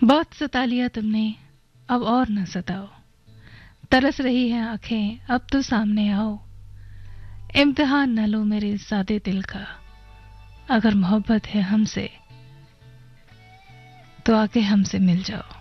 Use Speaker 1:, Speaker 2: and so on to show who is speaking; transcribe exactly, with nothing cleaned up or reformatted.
Speaker 1: बहुत सता लिया तुमने, अब और न सताओ। तरस रही है आंखें, अब तो सामने आओ। इम्तिहान न लो मेरे सादे दिल का, अगर मोहब्बत है हमसे तो आके हमसे मिल जाओ।